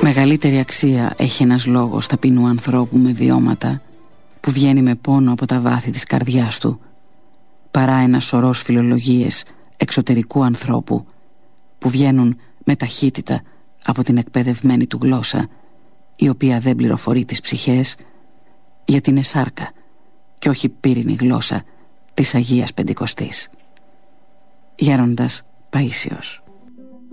Μεγαλύτερη αξία έχει ένας λόγος ταπεινού ανθρώπου με βιώματα, που βγαίνει με πόνο από τα βάθη της καρδιάς του, παρά ένα σωρός φιλολογίες εξωτερικού ανθρώπου που βγαίνουν με ταχύτητα από την εκπαιδευμένη του γλώσσα, η οποία δεν πληροφορεί τις ψυχές, γιατί είναι σάρκα και όχι πύρινη γλώσσα της Αγίας Πεντηκοστής. Γέροντας Παΐσιος.